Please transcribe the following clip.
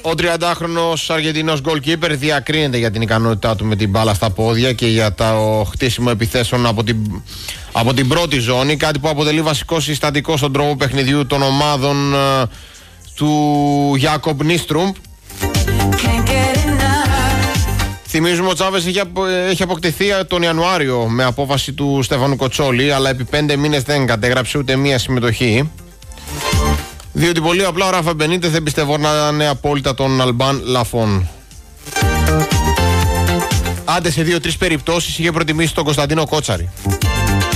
Ο 30χρονος Αργεντινός goalkeeper διακρίνεται για την ικανότητά του με την μπάλα στα πόδια και για το χτίσιμο επιθέσεων από την πρώτη ζώνη, κάτι που αποτελεί βασικό συστατικό στον τρόπο παιχνιδιού των ομάδων του Γιάκομπ Νίστρουμπ. Θυμίζουμε ότι ο Τσάβες έχει αποκτηθεί τον Ιανουάριο με απόφαση του Στέφανου Κοτσόλη, αλλά επί 5 μήνες δεν κατέγραψε ούτε μία συμμετοχή. Διότι πολύ απλά ο Ράφα Μπενίτες δεν πιστεύωνανε απόλυτα τον Αλμπάν Λαφόν. Άντε σε 2-3 περιπτώσεις είχε προτιμήσει τον Κωνσταντίνο Κότσαρη.